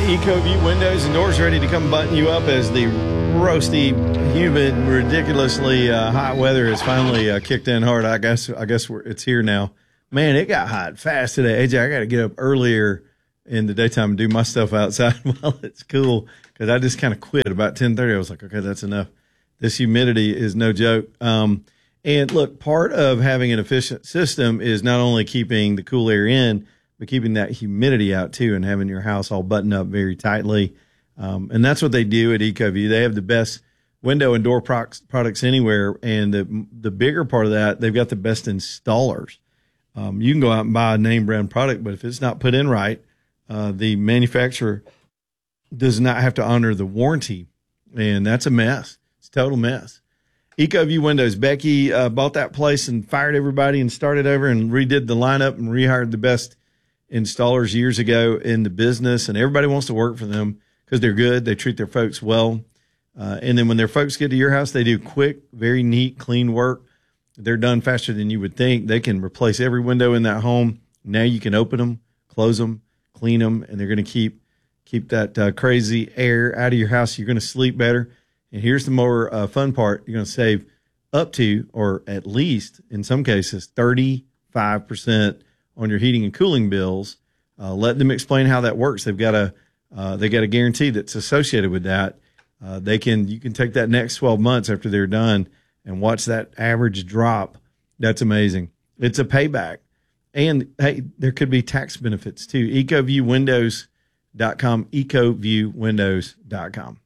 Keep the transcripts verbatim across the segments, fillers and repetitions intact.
EcoView windows and doors ready to come button you up as the roasty, humid, ridiculously uh, hot weather has finally uh, kicked in hard. I guess I guess we're, it's here now. Man, it got hot fast today. A J, I got to get up earlier in the daytime and do my stuff outside while it's cool because I just kind of quit about ten thirty. I was like, okay, that's enough. This humidity is no joke. Um, and look, part of having an efficient system is not only keeping the cool air in, but keeping that humidity out too and having your house all buttoned up very tightly. Um, and that's what they do at EcoView. They have the best window and door prox- products anywhere. And the, the bigger part of that, they've got the best installers. Um, you can go out and buy a name brand product, but if it's not put in right, uh, the manufacturer does not have to honor the warranty. And that's a mess. It's a total mess. EcoView Windows. Becky uh, bought that place and fired everybody and started over and redid the lineup and rehired the best installers years ago in the business, and everybody wants to work for them because they're good. They treat their folks well. Uh, and then when their folks get to your house, they do quick, very neat, clean work. They're done faster than you would think. They can replace every window in that home. Now you can open them, close them, clean them, and they're going to keep keep that uh, crazy air out of your house. You're going to sleep better. And here's the more uh, fun part. You're going to save up to, or at least in some cases, thirty-five percent on your heating and cooling bills. Uh, let them explain how that works. They've got a uh, they got a guarantee that's associated with that. Uh, they can you can take that next twelve months after they're done and watch that average drop. That's amazing. It's a payback, and hey, there could be tax benefits too. EcoView Windows dot com, EcoView Windows dot com.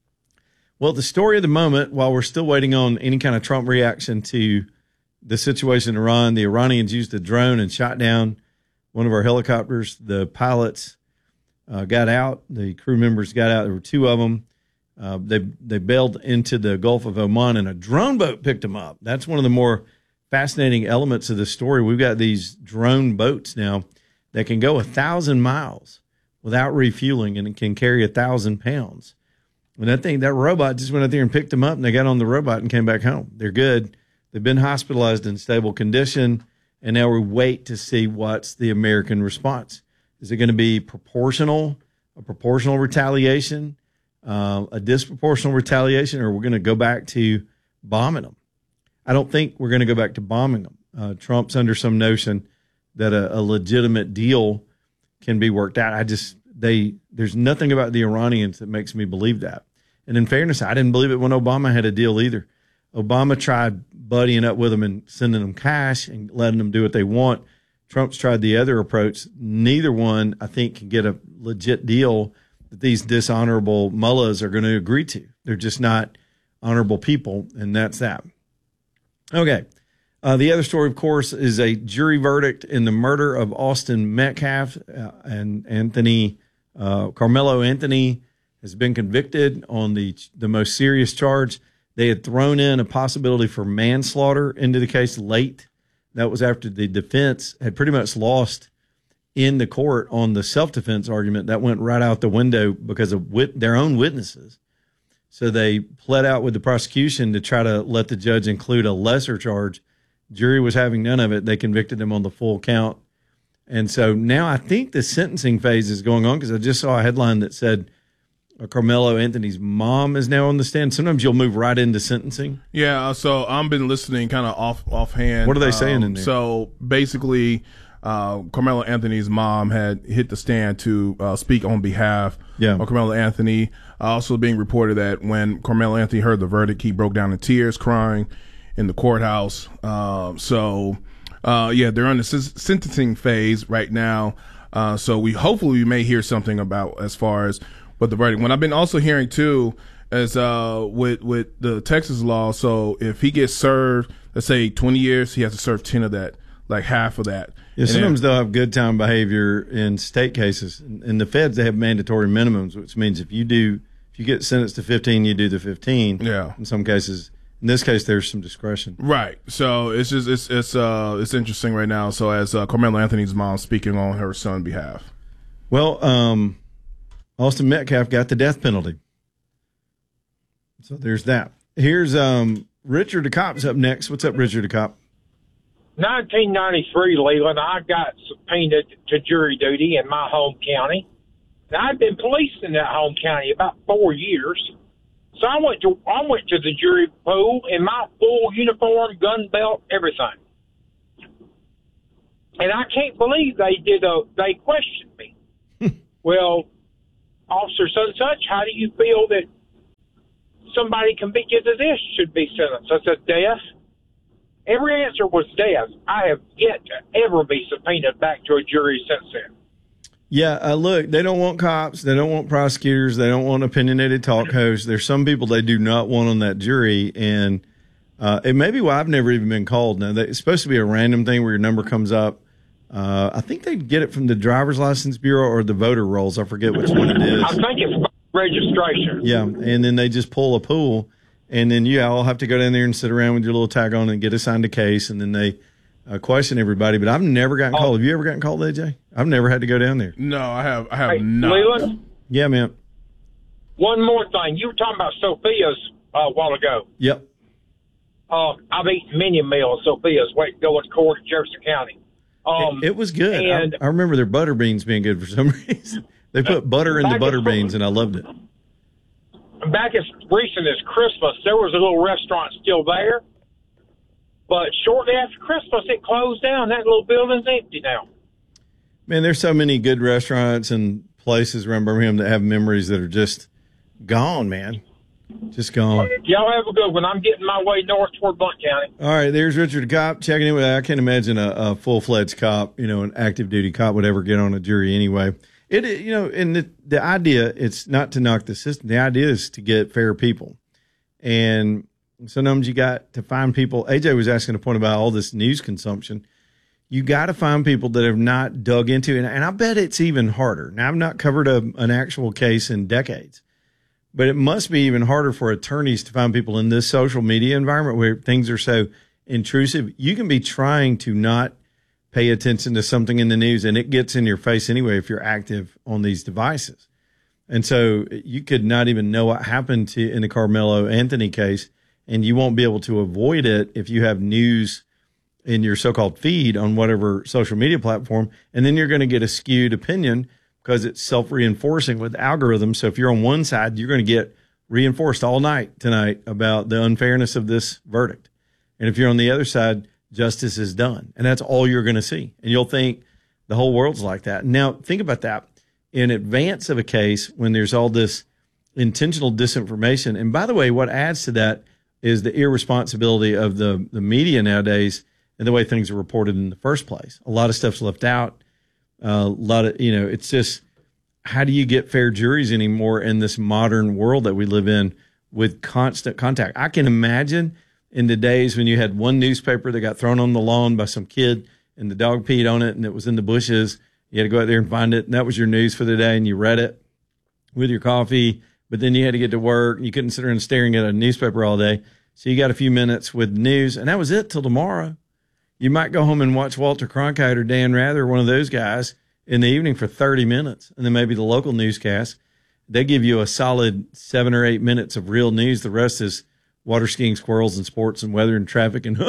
Well, the story of the moment, while we're still waiting on any kind of Trump reaction to the situation in Iran, the Iranians used a drone and shot down one of our helicopters. The pilots uh, got out. The crew members got out. There were two of them. Uh, they they bailed into the Gulf of Oman, and a drone boat picked them up. That's one of the more fascinating elements of the story. We've got these drone boats now that can go a thousand miles without refueling, and it can carry a thousand pounds. And that thing, that robot just went out there and picked them up, and they got on the robot and came back home. They're good. They've been hospitalized in stable condition, and now we wait to see what's the American response. Is it going to be proportional, a proportional retaliation, uh, a disproportional retaliation, or we're going to go back to bombing them? I don't think we're going to go back to bombing them. Uh, Trump's under some notion that a, a legitimate deal can be worked out. I just they there's nothing about the Iranians that makes me believe that. And in fairness, I didn't believe it when Obama had a deal either. Obama tried buddying up with them and sending them cash and letting them do what they want. Trump's tried the other approach. Neither one, I think, can get a legit deal that these dishonorable mullahs are going to agree to. They're just not honorable people, and that's that. Okay. Uh, the other story, of course, is a jury verdict in the murder of Austin Metcalf, uh, and Anthony, uh, Carmelo Anthony has been convicted on the the most serious charge. They had thrown in a possibility for manslaughter into the case late. That was after the defense had pretty much lost in the court on the self-defense argument. That went right out the window because of wit- their own witnesses. So they pled out with the prosecution to try to let the judge include a lesser charge. Jury was having none of it. They convicted him on the full count. And so now I think the sentencing phase is going on because I just saw a headline that said Carmelo Anthony's mom is now on the stand. Sometimes you'll move right into sentencing. Yeah, so I've been listening kind of off offhand. What are they saying um, in there? So basically, uh, Carmelo Anthony's mom had hit the stand to uh, speak on behalf yeah. of Carmelo Anthony. Uh, also being reported that when Carmelo Anthony heard the verdict, he broke down in tears, crying in the courthouse. Um, so, uh, yeah, they're on the s- sentencing phase right now. Uh, so we hopefully we may hear something about as far as what the verdict. What I've been also hearing too is uh, with with the Texas law. So if he gets served, let's say twenty years, he has to serve ten of that, like half of that. Yeah, sometimes they'll have good time behavior in state cases. In the feds, they have mandatory minimums, which means if you do, if you get sentenced to fifteen, you do the fifteen. Yeah. In some cases, in this case, there's some discretion. Right. So it's just it's it's uh it's interesting right now. So as uh, Carmelo Anthony's mom speaking on her son's behalf. Well, um, Austin Metcalf got the death penalty. So there's that. Here's um, Richard DeCopp's up next. What's up, Richard DeCopp? nineteen ninety-three, Leland, I got subpoenaed to jury duty in my home county. Now, I'd been policing in that home county about four years. So I went to I went to the jury pool in my full uniform, gun belt, everything. And I can't believe they did a they questioned me. Well, Officer such and such, how do you feel that somebody convicted of this should be sentenced? I said, death. Every answer was death. I have yet to ever be subpoenaed back to a jury since then. Yeah, uh, look, they don't want cops. They don't want prosecutors. They don't want opinionated talk hosts. There's some people they do not want on that jury, and uh, it may be why I've never even been called. Now, they, it's supposed to be a random thing where your number comes up. Uh, I think they get it from the driver's license bureau or the voter rolls. I forget which one it is. I think it's registration. Yeah, and then they just pull a pool, and then you all have to go down there and sit around with your little tag on and get assigned a case, and then they uh, question everybody. But I've never gotten Oh. called. Have you ever gotten called, A J? I've never had to go down there. No, I have. I have Hey, not. Leland, Yeah, man. one more thing. You were talking about Sophia's uh, a while ago. Yep. Uh, I've eaten many meals, Sophia's, wait, going to court in Jefferson County. Um, It, it was good. and- I, I remember their butter beans being good for some reason. They put butter in the Back butter in- beans, and I loved it. Back as recent as Christmas, there was a little restaurant still there. But shortly after Christmas, it closed down. That little building's empty now. Man, there's so many good restaurants and places around Birmingham that have memories that are just gone, man. Just gone. Y'all have a good one. I'm getting my way north toward Blunt County. All right, there's Richard Cop checking in with. I can't imagine a, a full-fledged cop, you know, an active duty cop would ever get on a jury anyway. It, you know, and the, the idea, it's not to knock the system. The idea is to get fair people. And sometimes you got to find people. A J was asking a point about all this news consumption. You got to find people that have not dug into it. And I bet it's even harder. Now, I've not covered a, an actual case in decades, but it must be even harder for attorneys to find people in this social media environment where things are so intrusive. You can be trying to not pay attention to something in the news, and it gets in your face anyway if you're active on these devices. And so you could not even know what happened to in the Carmelo Anthony case, and you won't be able to avoid it if you have news in your so-called feed on whatever social media platform, and then you're going to get a skewed opinion because it's self-reinforcing with algorithms. So if you're on one side, you're going to get reinforced all night tonight about the unfairness of this verdict. And if you're on the other side, justice is done. And that's all you're going to see. And you'll think the whole world's like that. Now, think about that. In advance of a case, when there's all this intentional disinformation, and by the way, what adds to that is the irresponsibility of the, the media nowadays and the way things are reported in the first place. A lot of stuff's left out. Uh, a lot of, you know, it's just, how do you get fair juries anymore in this modern world that we live in with constant contact? I can imagine in the days when you had one newspaper that got thrown on the lawn by some kid and the dog peed on it and it was in the bushes. You had to go out there and find it, and that was your news for the day, and you read it with your coffee, but then you had to get to work, and you couldn't sit around staring at a newspaper all day. So you got a few minutes with news, and that was it till tomorrow. You might go home and watch Walter Cronkite or Dan Rather, one of those guys, in the evening for thirty minutes, and then maybe the local newscast. They give you a solid seven or eight minutes of real news. The rest is water skiing, squirrels, and sports and weather and traffic. And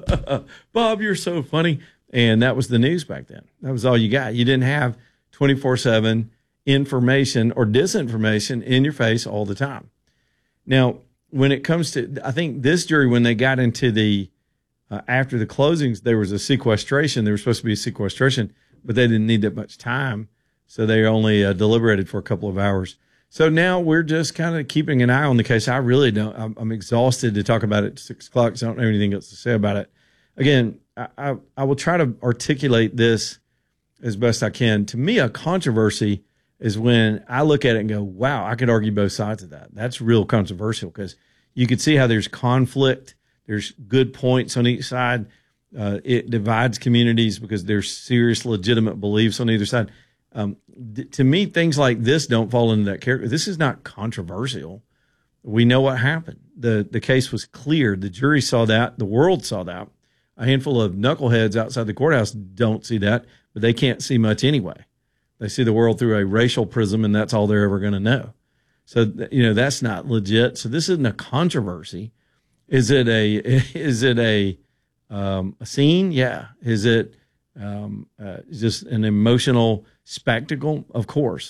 Bob, you're so funny. And that was the news back then. That was all you got. You didn't have twenty-four seven information or disinformation in your face all the time. Now, when it comes to, I think this jury, when they got into the, uh, after the closings, there was a sequestration. There was supposed to be a sequestration, but they didn't need that much time. So they only uh, deliberated for a couple of hours. So now we're just kind of keeping an eye on the case. I really don't, I'm, I'm exhausted to talk about it at six o'clock. So I don't have anything else to say about it. Again, I, I, I will try to articulate this as best I can. To me, a controversy is when I look at it and go, wow, I could argue both sides of that. That's real controversial because you could see how there's conflict. There's good points on each side. Uh, it divides communities because there's serious, legitimate beliefs on either side. Um, th- to me, things like this don't fall into that category. This is not controversial. We know what happened. The, the case was clear. The jury saw that. The world saw that. A handful of knuckleheads outside the courthouse don't see that, but they can't see much anyway. They see the world through a racial prism, and that's all they're ever going to know. So, you know, that's not legit. So this isn't a controversy. Is it a, is it a, um, a scene? Yeah. Is it um, uh, just an emotional spectacle? Of course.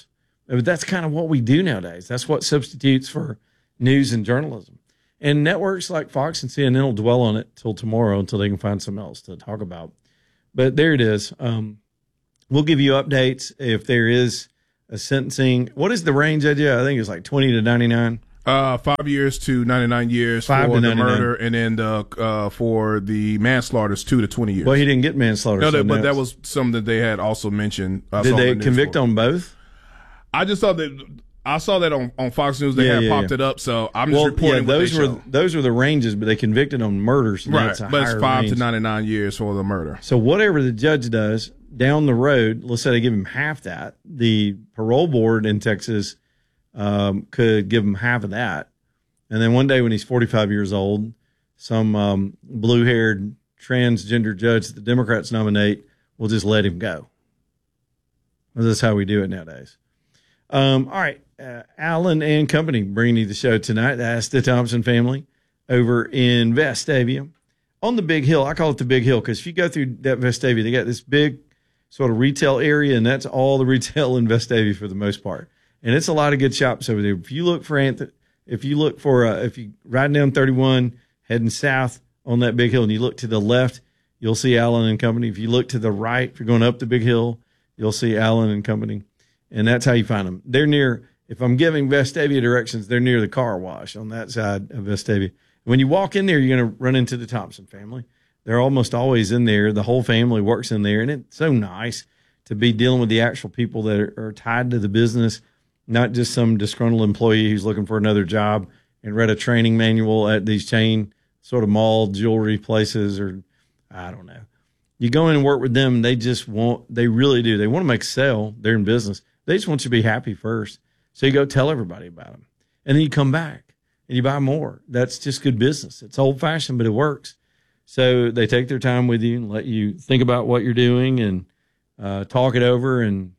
But that's kind of what we do nowadays. That's what substitutes for news and journalism. And networks like Fox and C N N will dwell on it till tomorrow until they can find something else to talk about. But there it is. Um, we'll give you updates if there is a sentencing. What is the range, Ed? I think it's like twenty to ninety-nine. Uh, five years to ninety-nine years five for to the ninety-nine. murder, and then the, uh, for the manslaughter is two to twenty years. Well, he didn't get manslaughter. No, so that, but now that it's- was something that they had also mentioned. I Did saw they the news convict for. on both? I just saw that. I saw that on, on Fox News. They Yeah, had yeah, popped yeah. it up, so I'm just Well, reporting yeah, what those they were show. those were the ranges, but they convicted on murder, so Right, that's a but it's higher five range. to ninety-nine years for the murder. So whatever the judge does down the road, let's say they give him half that, the parole board in Texas um, could give him half of that. And then one day when he's forty-five years old, some um, blue-haired transgender judge that the Democrats nominate will just let him go. Well, that's how we do it nowadays. Um, all right. Uh, Allen and Company bringing you the show tonight. That's the Thompson family over in Vestavia on the Big Hill. I call it the Big Hill because if you go through that Vestavia, they got this big sort of retail area, and that's all the retail in Vestavia for the most part. And it's a lot of good shops over there. If you look for Anthony, if you look for, uh, if you ride down thirty-one heading south on that Big Hill and you look to the left, you'll see Allen and Company. If you look to the right, if you're going up the Big Hill, you'll see Allen and Company. And that's how you find them. They're near, if I'm giving Vestavia directions, they're near the car wash on that side of Vestavia. When you walk in there, you're going to run into the Thompson family. They're almost always in there. The whole family works in there. And it's so nice to be dealing with the actual people that are, are tied to the business, not just some disgruntled employee who's looking for another job and read a training manual at these chain sort of mall jewelry places, or I don't know. You go in and work with them, they just want, they really do. They want to make a sale. They're in business. They just want you to be happy first. So you go tell everybody about them. And then you come back and you buy more. That's just good business. It's old fashioned, but it works. So they take their time with you and let you think about what you're doing and uh, talk it over and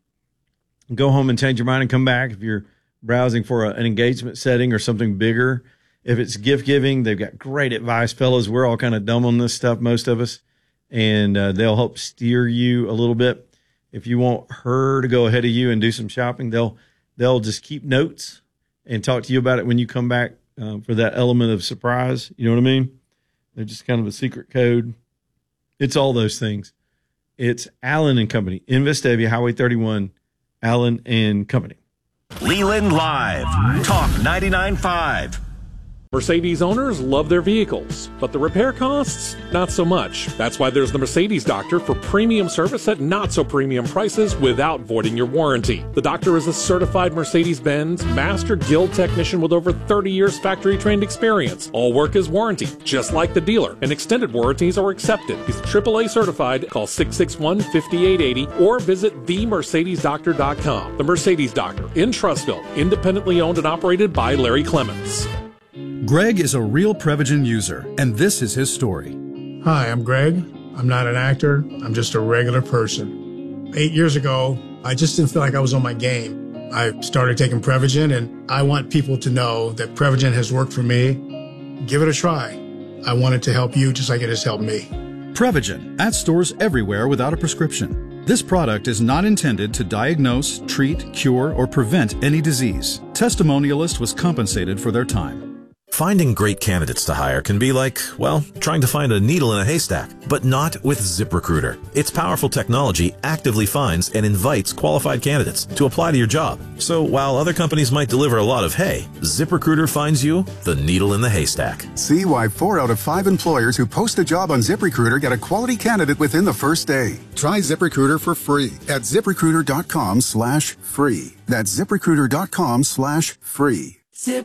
go home and change your mind and come back. If you're browsing for a, an engagement setting or something bigger, if it's gift giving, they've got great advice, fellas. We're all kind of dumb on this stuff, most of us, and uh, they'll help steer you a little bit. If you want her to go ahead of you and do some shopping, they'll they'll just keep notes and talk to you about it when you come back um, for that element of surprise. You know what I mean? They're just kind of a secret code. It's all those things. It's Allen and Company, in Vestavia, Highway thirty-one, Allen and Company. Leland Live, Talk ninety-nine point five. Mercedes owners love their vehicles, but the repair costs, not so much. That's why there's the Mercedes Doctor for premium service at not so premium prices without voiding your warranty. The Doctor is a certified Mercedes-Benz Master Guild technician with over thirty years factory trained experience. All work is warranted, just like the dealer, and extended warranties are accepted. He's triple A certified. Call six six one, five eight eight zero or visit the mercedes doctor dot com. The Mercedes Doctor in Trussville, independently owned and operated by Larry Clements. Greg is a real Prevagen user, and this is his story. Hi, I'm Greg. I'm not an actor. I'm just a regular person. Eight years ago, I just didn't feel like I was on my game. I started taking Prevagen, and I want people to know that Prevagen has worked for me. Give it a try. I want it to help you just like it has helped me. Prevagen, at stores everywhere without a prescription. This product is not intended to diagnose, treat, cure, or prevent any disease. Testimonialist was compensated for their time. Finding great candidates to hire can be like, well, trying to find a needle in a haystack, but not with ZipRecruiter. Its powerful technology actively finds and invites qualified candidates to apply to your job. So while other companies might deliver a lot of hay, ZipRecruiter finds you the needle in the haystack. See why four out of five employers who post a job on ZipRecruiter get a quality candidate within the first day. Try ZipRecruiter for free at ZipRecruiter.com slash free. That's ZipRecruiter.com slash free.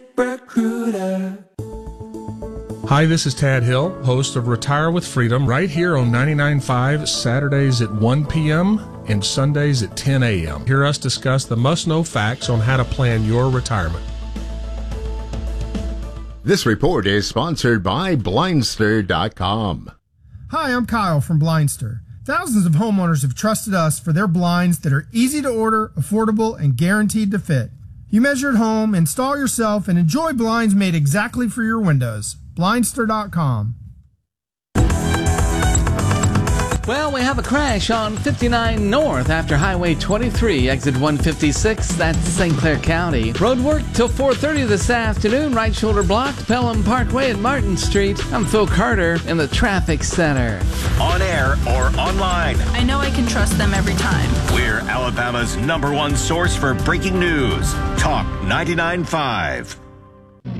ZipRecruiter. Hi, this is Tad Hill, host of Retire with Freedom, right here on ninety-nine point five, Saturdays at one p.m. and Sundays at ten a.m. Hear us discuss the must-know facts on how to plan your retirement. This report is sponsored by Blindster dot com. Hi, I'm Kyle from Blindster. Thousands of homeowners have trusted us for their blinds that are easy to order, affordable, and guaranteed to fit. You measure at home, install yourself, and enjoy blinds made exactly for your windows. Blindster dot com. Well, we have a crash on fifty-nine North after Highway twenty-three, exit one fifty-six. That's Saint Clair County. Road work till four thirty this afternoon. Right shoulder blocked. Pelham Parkway and Martin Street. I'm Phil Carter in the Traffic Center. On air or online. I know I can trust them every time. We're Alabama's number one source for breaking news. Talk ninety-nine point five.